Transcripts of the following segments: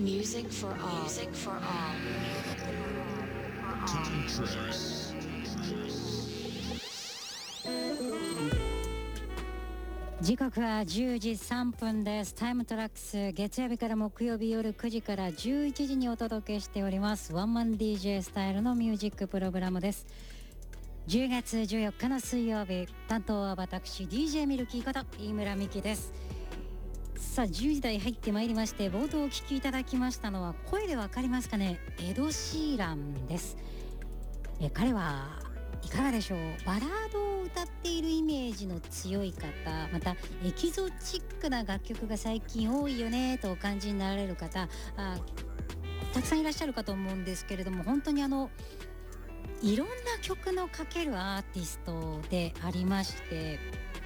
Music for all. Music for all. Time Tracks. 時刻は10時3分です。タイムトラックス、月曜日から木曜日夜9時から11時にお届けしておりますワンマン DJ スタイルのミュージックプログラムです。10月14日の水曜日、担当は私 DJ ミルキーこと飯村美希です。さあ10時台入ってまいりまして、冒頭お聞きいただきましたのは、声でわかりますかね、エド・シーランです。彼はいかがでしょう。バラードを歌っているイメージの強い方、またエキゾチックな楽曲が最近多いよねとお感じになられる方、たくさんいらっしゃるかと思うんですけれども、本当にいろんな曲の書けるアーティストでありまして、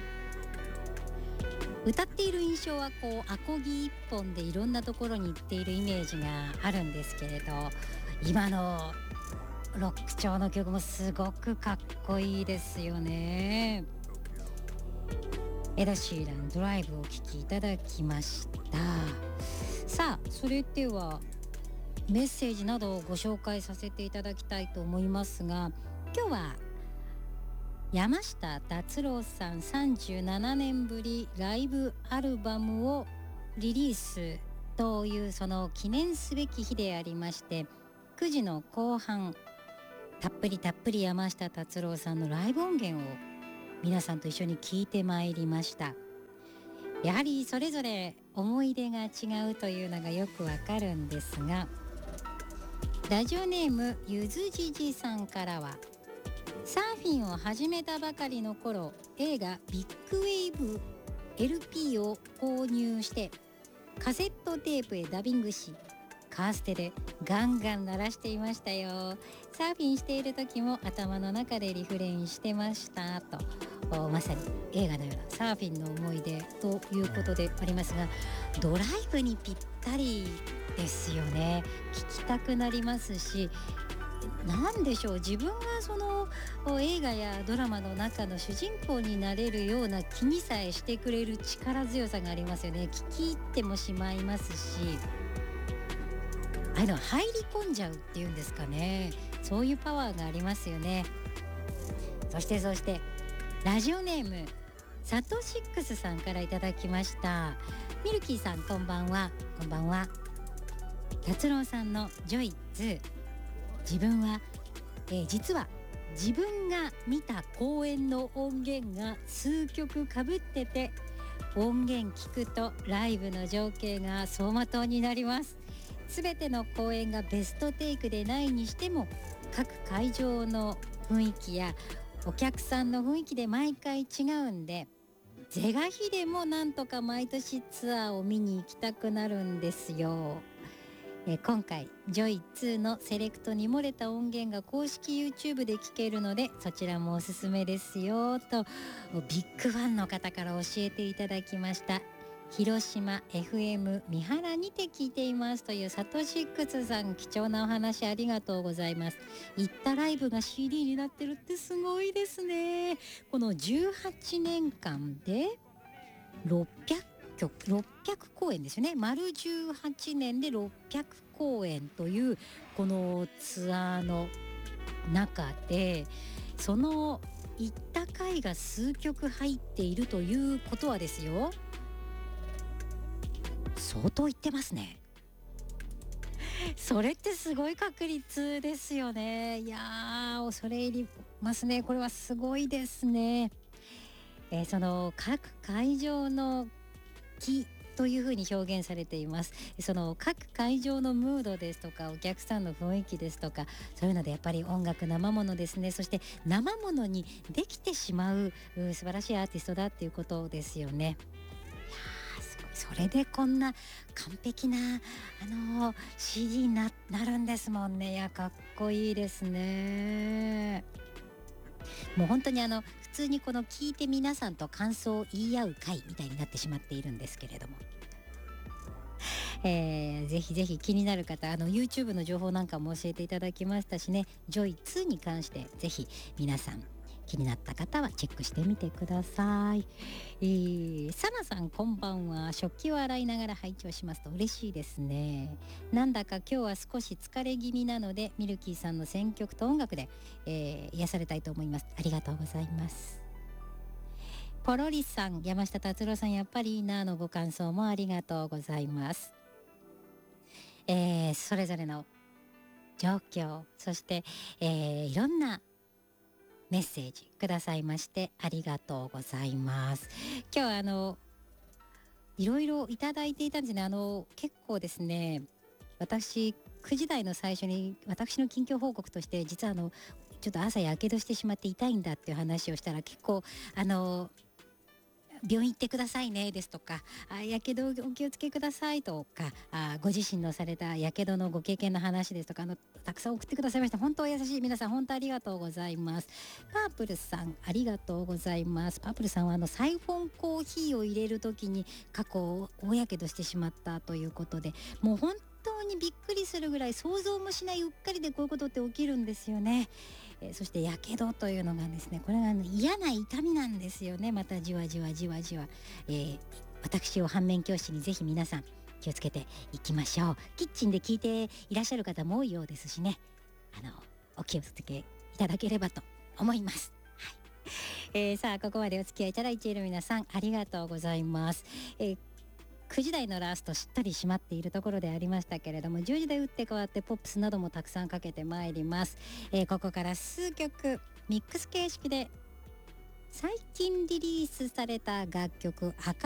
歌っている印象はアコギ一本でいろんなところに行っているイメージがあるんですけれど、今のロック調の曲もすごくかっこいいですよね。エド・シーラン、ドライブをお聴きいただきました。さあそれではメッセージなどをご紹介させていただきたいと思いますが、今日は山下達郎さん37年ぶりライブアルバムをリリースというその記念すべき日でありまして、9時の後半たっぷり山下達郎さんのライブ音源を皆さんと一緒に聴いてまいりました。やはりそれぞれ思い出が違うというのがよくわかるんですが、ラジオネームゆずじじさんからは、サーフィンを始めたばかりの頃、映画ビッグウェーブ LP を購入してカセットテープへダビングし、カーステでガンガン鳴らしていましたよ。サーフィンしている時も頭の中でリフレインしてましたと、まさに映画のようなサーフィンの思い出ということでありますが、ドライブにぴったりですよね。聞きたくなりますし、なんでしょう、自分がその映画やドラマの中の主人公になれるような気にさえしてくれる力強さがありますよね。聞き入ってもしまいますし、ああいうの入り込んじゃうっていうんですかね、そういうパワーがありますよね。そしてラジオネームサトシックスさんからいただきました。ミルキーさん、こんばんは。こんばんは。達郎さんのジョイ2、実は自分が見た公演の音源が数曲かぶってて、音源聞くとライブの情景が走馬灯になります。すべての公演がベストテイクでないにしても、各会場の雰囲気やお客さんの雰囲気で毎回違うんで、是が非でもなんとか毎年ツアーを見に行きたくなるんですよ。今回ジョイ2のセレクトに漏れた音源が公式 YouTube で聴けるので、そちらもおすすめですよとビッグファンの方から教えていただきました。広島 FM 三原にて聞いていますというサトシックスさん、貴重なお話ありがとうございます。行ったライブが CD になってるってすごいですね。この18年間で600公演ですよね。丸18年で600公演というこのツアーの中で、その行った回が数曲入っているということはですよ、相当行ってますね。それってすごい確率ですよね。いやー、恐れ入りますね。これはすごいですね。その各会場の気というふうに表現されています。その各会場のムードですとか、お客さんの雰囲気ですとか、そういうのでやっぱり音楽生ものですね。そして生ものにできてしまう素晴らしいアーティストだっていうことですよね。それでこんな完璧なCD に なるんですもんね。いや、かっこいいですね。もう本当に普通にこの聞いて皆さんと感想を言い合う会みたいになってしまっているんですけれども、ぜひぜひ気になる方、YouTube の情報なんかも教えていただきましたしね、ジョイ2に関してぜひ皆さん気になった方はチェックしてみてください。サナさんこんばんは。食器を洗いながら拝聴しますと嬉しいですね。なんだか今日は少し疲れ気味なのでミルキーさんの選曲と音楽で、癒されたいと思います。ありがとうございます。ポロリさん、山下達郎さんやっぱりいいなのご感想もありがとうございます。それぞれの状況、そして、いろんなメッセージくださいましてありがとうございます。今日はいろいろいただいていたんですね。結構ですね、私9時台の最初に私の近況報告として実はちょっと朝やけどしてしまって痛いんだっていう話をしたら結構病院行ってくださいねですとか、やけどお気をつけくださいとか、ご自身のされたやけどのご経験の話ですとかたくさん送ってくださいました。本当優しい皆さん、本当ありがとうございます。パープルさんありがとうございます。パープルさんはサイフォンコーヒーを入れる時に過去大やけどしてしまったということで、もう本当にびっくりするぐらい想像もしないうっかりでこういうことって起きるんですよね。そしてやけどというのがですね、これが嫌な痛みなんですよね。またじわじわじわじわ、私を反面教師にぜひ皆さん気をつけていきましょう。キッチンで聞いていらっしゃる方も多いようですしね、お気をつけいただければと思います。はい。さあここまでお付き合いいただいている皆さんありがとうございます。9時台のラストしっとり閉まっているところでありましたけれども、10時で打って変わってポップスなどもたくさんかけてまいります。ここから数曲ミックス形式で最近リリースされた楽曲